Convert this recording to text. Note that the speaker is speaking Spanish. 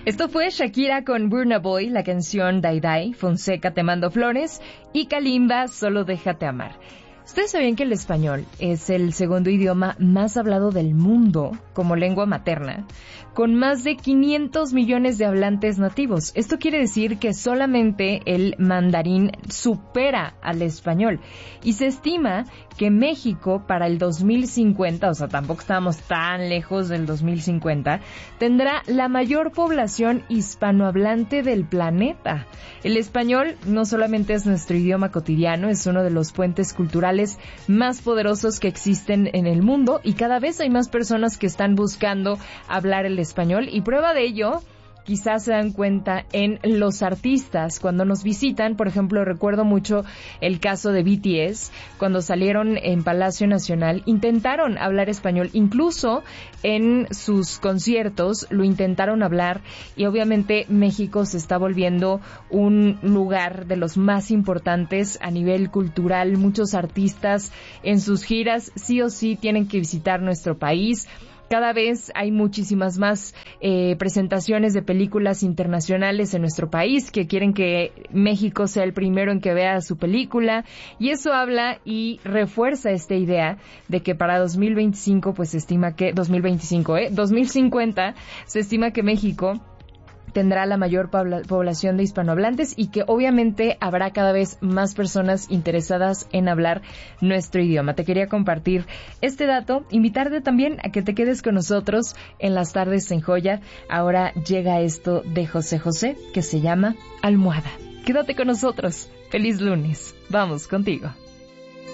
Esto fue Shakira con Burna Boy, la canción Dai Dai, Fonseca Te Mando Flores y Kalimba Solo Déjate Amar. ¿Ustedes sabían que el español es el segundo idioma más hablado del mundo como lengua materna, con más de 500 millones de hablantes nativos? Esto quiere decir que solamente el mandarín supera al español. Y se estima que México para el 2050, o sea, tampoco estamos tan lejos del 2050, tendrá la mayor población hispanohablante del planeta. El español no solamente es nuestro idioma cotidiano, es uno de los puentes culturales más poderosos que existen en el mundo y cada vez hay más personas que están buscando hablar el español y prueba de ello quizás se dan cuenta en los artistas cuando nos visitan. Por ejemplo, recuerdo mucho el caso de BTS, cuando salieron en Palacio Nacional, intentaron hablar español, incluso en sus conciertos lo intentaron hablar y obviamente México se está volviendo un lugar de los más importantes a nivel cultural. Muchos artistas en sus giras sí o sí tienen que visitar nuestro país. Cada vez hay muchísimas más presentaciones de películas internacionales en nuestro país que quieren que México sea el primero en que vea su película y eso habla y refuerza esta idea de que para 2025 pues se estima que 2050 se estima que México tendrá la mayor población de hispanohablantes y que obviamente habrá cada vez más personas interesadas en hablar nuestro idioma. Te quería compartir este dato, invitarte también a que te quedes con nosotros en las tardes en Joya. Ahora llega esto de José José que se llama Almohada. Quédate con nosotros. Feliz lunes. Vamos contigo.